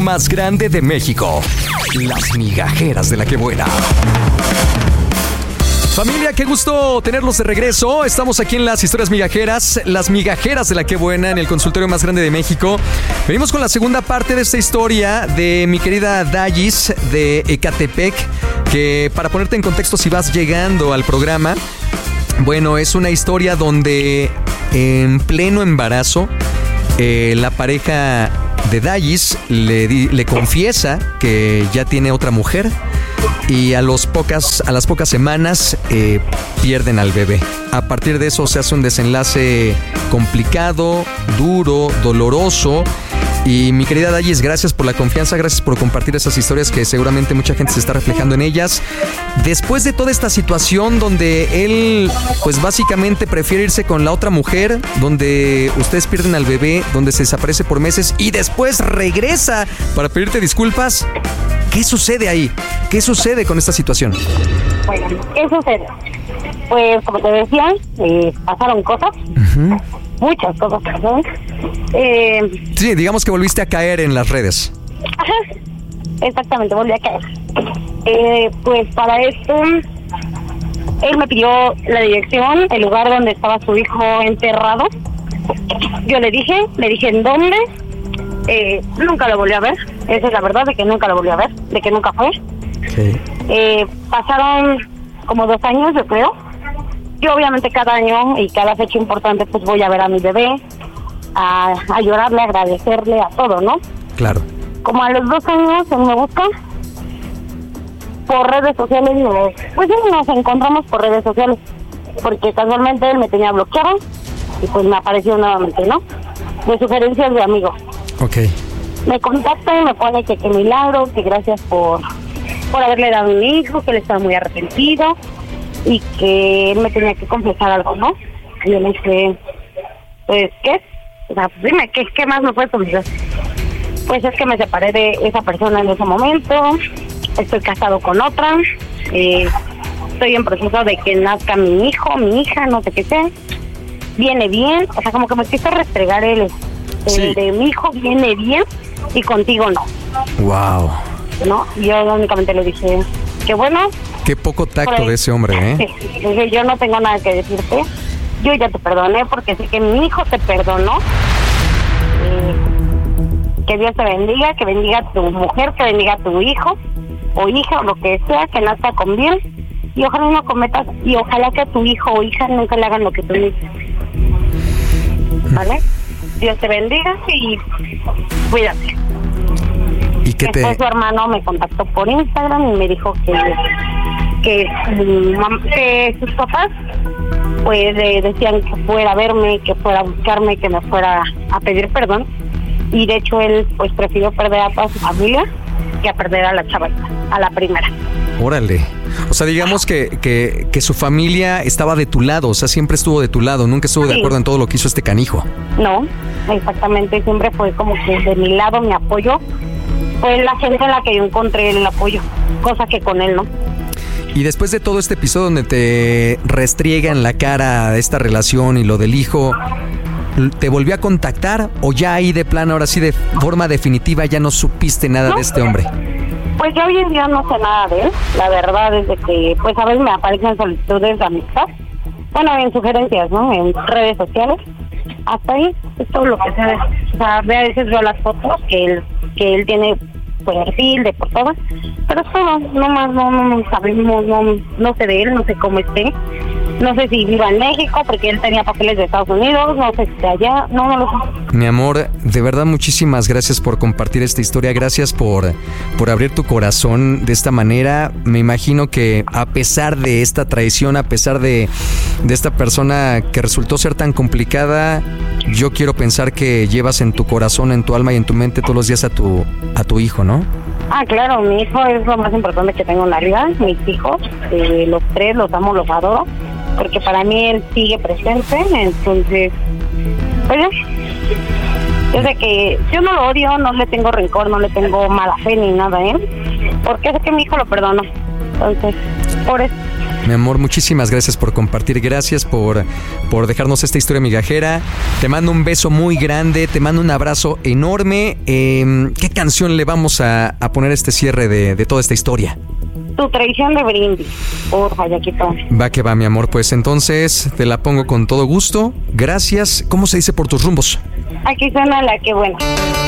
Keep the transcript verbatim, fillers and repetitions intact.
Más grande de México. Las migajeras de la que buena. Familia, qué gusto tenerlos de regreso. Estamos aquí en las historias migajeras, las migajeras de la que buena, en el consultorio más grande de México. Venimos con la segunda parte de esta historia de mi querida Dayis de Ecatepec, que para ponerte en contexto si vas llegando al programa, bueno, es una historia donde en pleno embarazo eh, la pareja de Dayis le, di, le confiesa que ya tiene otra mujer. Y a, los pocas, a las pocas semanas eh, pierden al bebé. A partir de eso se hace un desenlace complicado, duro, doloroso. Y mi querida Dayis, gracias por la confianza, gracias por compartir esas historias que seguramente mucha gente se está reflejando en ellas. Después de toda esta situación donde él, pues básicamente prefiere irse con la otra mujer, donde ustedes pierden al bebé, donde se desaparece por meses y después regresa para pedirte disculpas, ¿qué sucede ahí? ¿Qué sucede con esta situación? Bueno, ¿qué sucede? Pues como te decía, eh, pasaron cosas. Uh-huh. Muchas cosas pasaron. Eh, sí, digamos que volviste a caer en las redes. Ajá, exactamente, volví a caer. Eh, pues para esto, él me pidió la dirección, el lugar donde estaba su hijo enterrado. Yo le dije, le dije en dónde. Eh, nunca lo volví a ver. Esa es la verdad, de que nunca lo volví a ver, de que nunca fue. Okay. Eh, pasaron como dos años, yo creo. Yo obviamente cada año y cada fecha importante pues voy a ver a mi bebé, a, a llorarle, a agradecerle, a todo, ¿no? Claro. Como a los dos años él me busca por redes sociales, nos, pues sí, nos encontramos por redes sociales, porque casualmente él me tenía bloqueado y pues me apareció nuevamente, ¿no? De sugerencias de amigos. Okay. Me contacta y me pone que qué milagro, que gracias por, por haberle dado un hijo, que él estaba muy arrepentido y que él me tenía que confesar algo, ¿no? Y yo le dije, pues, ¿qué? O sea, dime, ¿qué, qué más me puedes confesar? Pues es que me separé de esa persona en ese momento, estoy casado con otra, eh, estoy en proceso de que nazca mi hijo, mi hija, no sé qué sea. Viene bien, o sea, como que me quiso restregar el, el sí. de mi hijo viene bien y contigo no. Wow. No, yo únicamente le dije, qué bueno. Qué poco tacto pero, de ese hombre, ¿eh? Sí, dije, yo no tengo nada que decirte, yo ya te perdoné porque sé que mi hijo te perdonó. Eh, que Dios te bendiga, que bendiga a tu mujer, que bendiga a tu hijo o hija o lo que sea, que nazca con bien y ojalá no cometas, y ojalá que a tu hijo o hija nunca le hagan lo que tú le hiciste. ¿Vale? Dios te bendiga y cuídate. ¿Y qué te...? Después su hermano me contactó por Instagram y me dijo que que, que sus papás pues eh, decían que fuera a verme, que fuera a buscarme, que me fuera a pedir perdón, y de hecho él pues prefirió perder a toda su familia que a perder a la chavalita, a la primera. Órale. O sea, digamos que, que, que su familia estaba de tu lado, o sea, siempre estuvo de tu lado, nunca estuvo sí. de acuerdo en todo lo que hizo este canijo. No, exactamente, siempre fue como que de mi lado, mi apoyo, fue la gente en la que yo encontré el apoyo, cosa que con él no. Y después de todo este episodio donde te restriega en la cara esta relación y lo del hijo, ¿te volvió a contactar o ya ahí de plano, ahora sí de forma definitiva, ya no supiste nada ¿No? de este hombre? Pues yo hoy en día no sé nada de él, la verdad es de que pues a veces me aparecen solicitudes de amistad, bueno, en sugerencias, ¿no? En redes sociales, hasta ahí es todo lo que sé. O sea, a veces veo las fotos que él, que él tiene perfil de por todas, pero solo, no más, no, no, no sabemos, no, no sé de él, no sé cómo esté, no sé si viva en México, porque él tenía papeles de Estados Unidos, no sé si de allá, no, no lo sé. Mi amor, de verdad muchísimas gracias por compartir esta historia, gracias por, por abrir tu corazón de esta manera. Me imagino que a pesar de esta traición, a pesar de, de esta persona que resultó ser tan complicada, yo quiero pensar que llevas en tu corazón, en tu alma y en tu mente todos los días a tu, a tu hijo, ¿no? Ah, claro, mi hijo es lo más importante que tengo en la vida, mis hijos, eh, los tres, los amo, los adoro, porque para mí él sigue presente, entonces, pues ya, desde que yo no lo odio, no le tengo rencor, no le tengo mala fe ni nada, ¿eh? Porque sé que mi hijo lo perdona, entonces, por eso. Mi amor, muchísimas gracias por compartir, gracias por, por dejarnos esta historia migajera. Te mando un beso muy grande, te mando un abrazo enorme. Eh, ¿Qué canción le vamos a, a poner a este cierre de, de toda esta historia? Tu traición de Brindis, porfa, Yaquito. Va que va, mi amor, pues entonces te la pongo con todo gusto. Gracias. ¿Cómo se dice por tus rumbos? Aquí suena La Que Buena.